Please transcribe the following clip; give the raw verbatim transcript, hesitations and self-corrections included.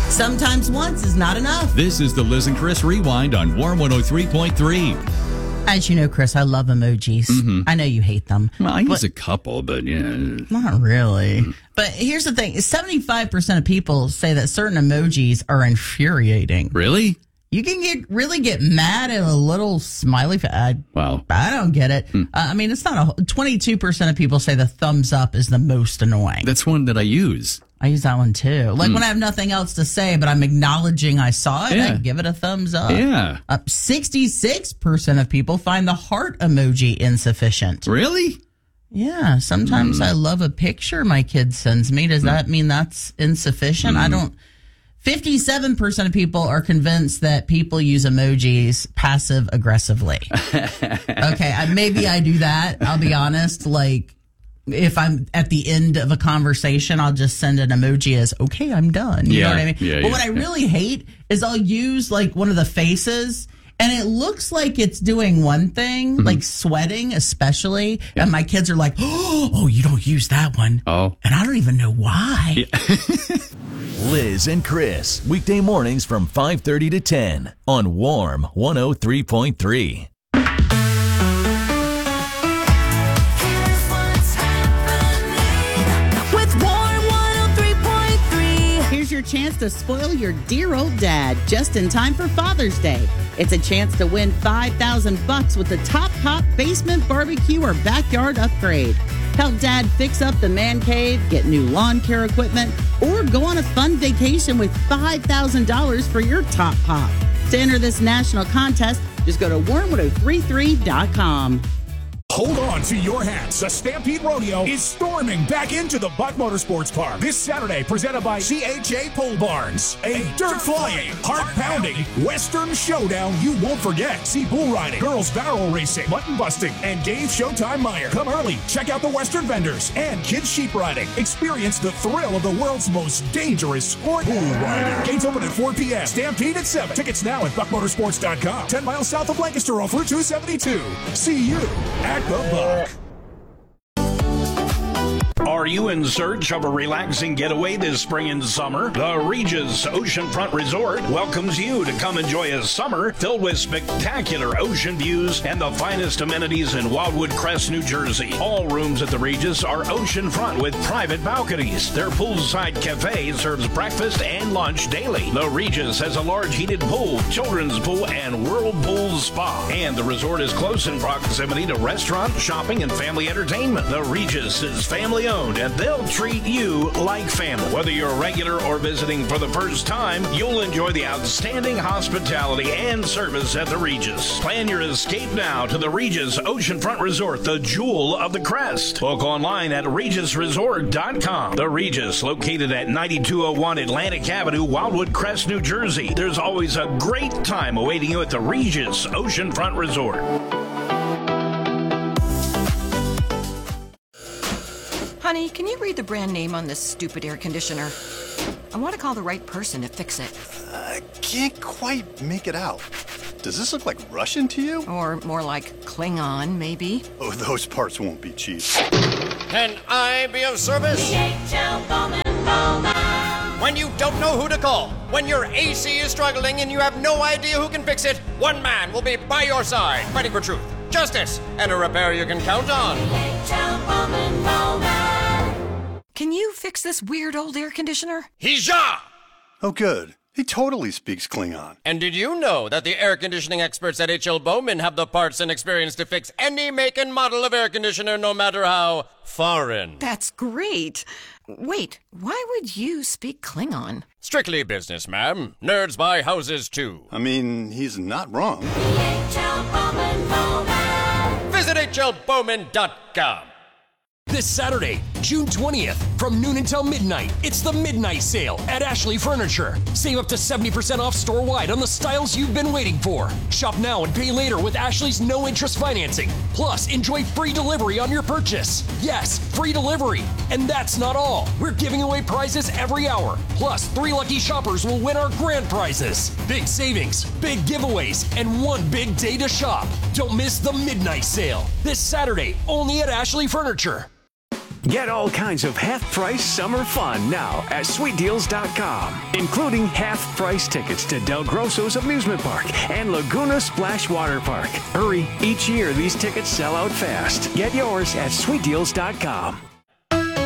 Sometimes once is not enough. This is the Liz and Chris Rewind on Warm one oh three point three. As you know, Chris, I love emojis. Mm-hmm. I know you hate them. Well, I use a couple, but yeah. Not really. Mm-hmm. But here's the thing. seventy-five percent of people say that certain emojis are infuriating. Really? You can get really get mad at a little smiley face. I, wow. I don't get it. Mm. Uh, I mean, it's not a... twenty-two percent of people say the thumbs up is the most annoying. That's one that I use. I use that one too. Like mm. when I have nothing else to say, but I'm acknowledging I saw it, yeah. I give it a thumbs up. Yeah. Uh, sixty-six percent of people find the heart emoji insufficient. Really? Yeah. Sometimes mm. I love a picture my kid sends me. Does mm. that mean that's insufficient? Mm. I don't. fifty-seven percent of people are convinced that people use emojis passive aggressively. Okay. I, maybe I do that. I'll be honest. Like, if I'm at the end of a conversation, I'll just send an emoji as, okay, I'm done. You yeah, know what I mean? Yeah, but yeah, what I yeah. really hate is I'll use like one of the faces and it looks like it's doing one thing, mm-hmm. like sweating especially. Yeah. And my kids are like, oh, you don't use that one. Oh. And I don't even know why. Yeah. Liz and Chris, weekday mornings from five thirty to ten on Warm one oh three point three. Your chance to spoil your dear old dad just in time for Father's Day. It's a chance to win five thousand bucks with the Top Pop Basement Barbecue or Backyard Upgrade. Help Dad fix up the man cave, get new lawn care equipment, or go on a fun vacation with five thousand dollars for your Top Pop. To enter this national contest, just go to warm one oh three three dot com. Hold on to your hats. The Stampede Rodeo is storming back into the Buck Motorsports Park this Saturday, presented by C H A Pole Barns. A dirt-flying, heart-pounding Western showdown you won't forget. See bull riding, girls barrel racing, mutton busting, and Dave Showtime Meyer. Come early, check out the Western vendors, and kids sheep riding. Experience the thrill of the world's most dangerous sport, bull riding. Gates open at four p.m. Stampede at seven. Tickets now at buck motorsports dot com. ten miles south of Lancaster off Route two seventy-two. See you at the Buck. Are you in search of a relaxing getaway this spring and summer? The Regis Oceanfront Resort welcomes you to come enjoy a summer filled with spectacular ocean views and the finest amenities in Wildwood Crest, New Jersey. All rooms at the Regis are oceanfront with private balconies. Their poolside cafe serves breakfast and lunch daily. The Regis has a large heated pool, children's pool, and whirlpool spa. And the resort is close in proximity to restaurant, shopping, and family entertainment. The Regis is family owned, and they'll treat you like family. Whether you're a regular or visiting for the first time, you'll enjoy the outstanding hospitality and service at the Regis. Plan your escape now to the Regis Oceanfront Resort, the jewel of the Crest. Book online at regis resort dot com. The Regis, located at ninety-two oh one Atlantic Avenue, Wildwood Crest, New Jersey. There's always a great time awaiting you at the Regis Oceanfront Resort. Honey, can you read the brand name on this stupid air conditioner? I want to call the right person to fix it. I can't quite make it out. Does this look like Russian to you? Or more like Klingon, maybe? Oh, those parts won't be cheap. Can I be of service? D H L Bowman Bowman. When you don't know who to call, when your A C is struggling and you have no idea who can fix it, one man will be by your side, fighting for truth, justice, and a repair you can count on. D H L Bowman Bowman. Can you fix this weird old air conditioner? Hija! Oh, good. He totally speaks Klingon. And did you know that the air conditioning experts at H L Bowman have the parts and experience to fix any make and model of air conditioner, no matter how foreign? That's great. Wait, why would you speak Klingon? Strictly business, ma'am. Nerds buy houses, too. I mean, he's not wrong. D H L Bowman Bowman. Visit H L Bowman dot com. This Saturday, June twentieth, from noon until midnight, it's the Midnight Sale at Ashley Furniture. Save up to seventy percent off store-wide on the styles you've been waiting for. Shop now and pay later with Ashley's no-interest financing. Plus, enjoy free delivery on your purchase. Yes, free delivery. And that's not all. We're giving away prizes every hour. Plus, three lucky shoppers will win our grand prizes. Big savings, big giveaways, and one big day to shop. Don't miss the Midnight Sale. This Saturday, only at Ashley Furniture. Get all kinds of half-price summer fun now at sweet deals dot com, including half-price tickets to Del Grosso's Amusement Park and Laguna Splash Water Park. Hurry, each year these tickets sell out fast. Get yours at sweet deals dot com.